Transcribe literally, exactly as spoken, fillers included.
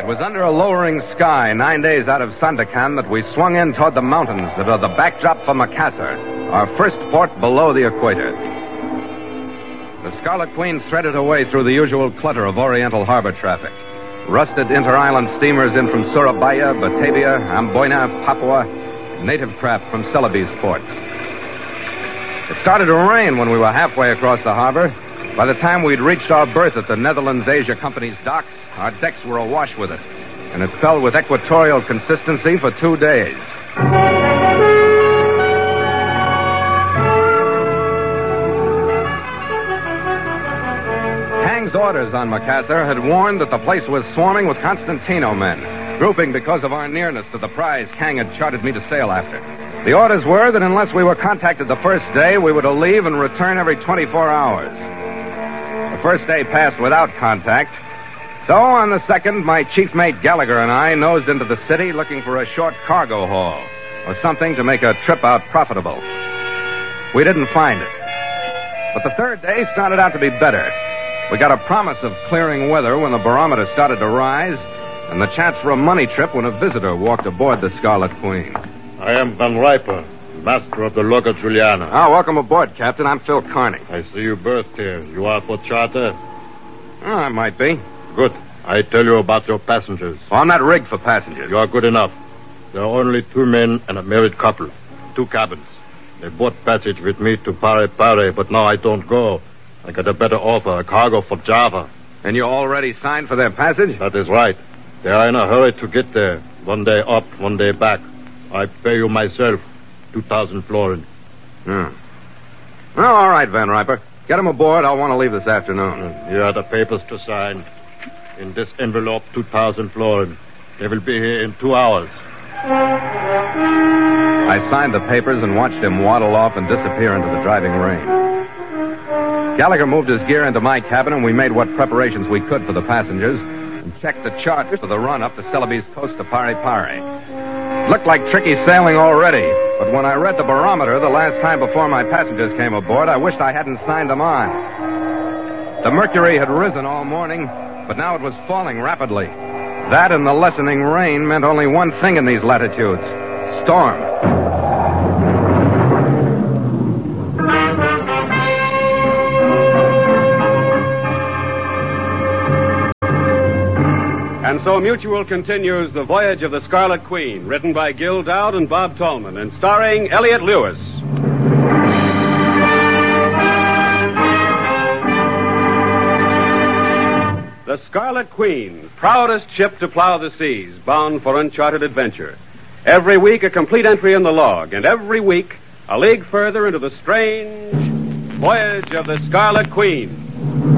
It was under a lowering sky, nine days out of Sandakan, that we swung in toward the mountains that are the backdrop for Macassar, our first port below the equator. The Scarlet Queen threaded her way through the usual clutter of Oriental harbor traffic. Rusted inter-island steamers in from Surabaya, Batavia, Amboina, Papua, native craft from Celebes ports. It started to rain when we were halfway across the harbor. By the time we'd reached our berth at the Netherlands Asia Company's docks, our decks were awash with it, and it fell with equatorial consistency for two days. Hang's orders on Macassar had warned that the place was swarming with Constantino men, grouping because of our nearness to the prize Kang had chartered me to sail after. The orders were that unless we were contacted the first day, we were to leave and return every twenty-four hours. The first day passed without contact. So on the second, my chief mate Gallagher and I nosed into the city looking for a short cargo haul or something to make a trip out profitable. We didn't find it. But the third day started out to be better. We got a promise of clearing weather when the barometer started to rise, and the chance for a money trip when a visitor walked aboard the Scarlet Queen. I am Van Riper, master of the Loga Juliana. Ah, welcome aboard, Captain. I'm Phil Carney. I see you berthed here. You are for charter? Oh, I might be. Good. I tell you about your passengers. Well, I'm not rigged for passengers. You are good enough. There are only two men and a married couple. Two cabins. They bought passage with me to Pare Pare, but now I don't go. I got a better offer, a cargo for Java. And you already signed for their passage? That is right. They are in a hurry to get there. One day up, one day back. I pay you myself two thousand florins. Hmm. Well, all right, Van Riper. Get them aboard. I'll want to leave this afternoon. Here are the papers to sign. In this envelope, two thousand florins. They will be here in two hours. I signed the papers and watched him waddle off and disappear into the driving rain. Gallagher moved his gear into my cabin, and we made what preparations we could for the passengers and checked the charts for the run up the Celebes coast to Pare Pare. It looked like tricky sailing already, but when I read the barometer the last time before my passengers came aboard, I wished I hadn't signed them on. The mercury had risen all morning, but now it was falling rapidly. That and the lessening rain meant only one thing in these latitudes: storm. And so Mutual continues The Voyage of the Scarlet Queen, written by Gil Dowd and Bob Tallman, and starring Elliot Lewis. The Scarlet Queen, proudest ship to plow the seas, bound for uncharted adventure. Every week a complete entry in the log, and every week a league further into the strange Voyage of the Scarlet Queen.